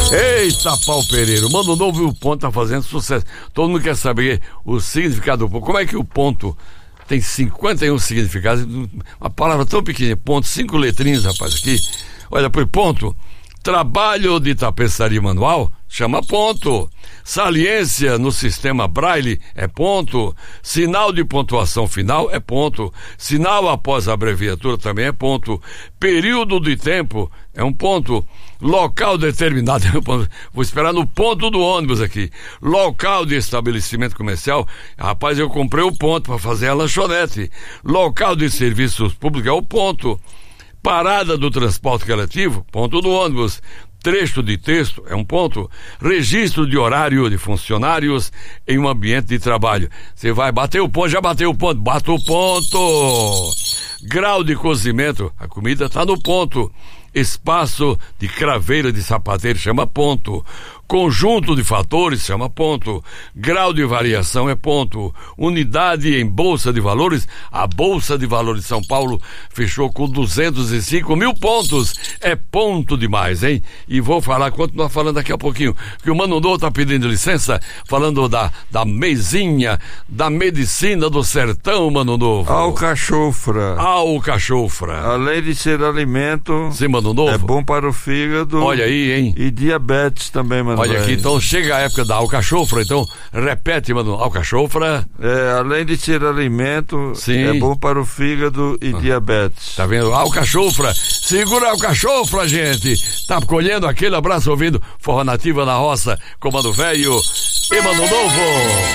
Eita, pau Pereira, o Mano Novo e o ponto tá fazendo sucesso. Todo mundo quer saber o significado do ponto. Como é que o ponto tem 51 significados? Uma palavra tão pequena, ponto, 5 letrinhas, rapaz, aqui. Olha, por ponto. Trabalho de tapeçaria manual chama ponto. Saliência no sistema Braille é ponto. Sinal de pontuação final é ponto. Sinal após a abreviatura também é ponto. Período de tempo é um ponto. Local determinado é um ponto. Vou esperar no ponto do ônibus aqui. Local de estabelecimento comercial, rapaz, eu comprei o ponto para fazer a lanchonete. Local de serviços públicos é o ponto. Parada do transporte coletivo, ponto do ônibus. Trecho de texto é um ponto. Registro de horário de funcionários em um ambiente de trabalho. Você vai bater o ponto, já bateu o ponto, bata o ponto. Grau de cozimento, a comida está no ponto. Espaço de craveira de sapateiro chama ponto. Conjunto de fatores chama ponto. Grau de variação é ponto. Unidade em Bolsa de Valores. A Bolsa de Valores de São Paulo fechou com 205 mil pontos. É ponto demais, hein? E vou continuar falando daqui a pouquinho, que o Mano Novo tá pedindo licença, falando da mesinha, da medicina do sertão, Mano Novo. Alcachofra. Alcachofra. Além de ser alimento, sim, Mano Novo, é bom para o fígado. Olha aí, hein? E diabetes também, Mano. Olha aqui, então chega a época da alcachofra, então repete, Mano. Alcachofra. Além de ser alimento, sim, é bom para o fígado e diabetes. Tá vendo? Alcachofra. Segura a alcachofra, gente. Tá colhendo aquele abraço ouvindo Forró Nativa na Roça, Comando Velho e Mano Novo.